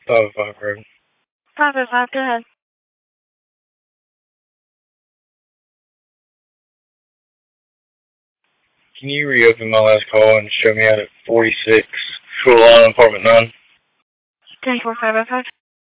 505 Road. 505, go ahead. Can you reopen my last call and show me out at 46 Shoreline Apartment 9? 10505.